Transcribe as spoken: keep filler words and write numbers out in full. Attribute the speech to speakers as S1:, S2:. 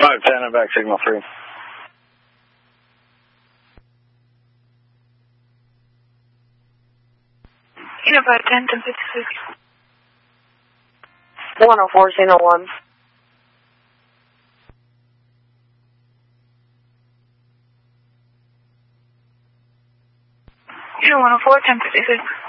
S1: five ten and back signal three.
S2: Unit five ten, ten fifty-six.
S3: one oh four, signal one.
S2: Unit one oh four, ten fifty-six.